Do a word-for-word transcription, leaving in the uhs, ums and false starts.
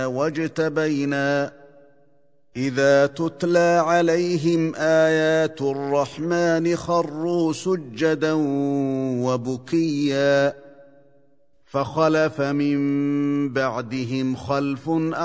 واجتبينا إذا تتلى عليهم آيات الرحمن خروا سجدا وبكيا فخلف من بعدهم خلف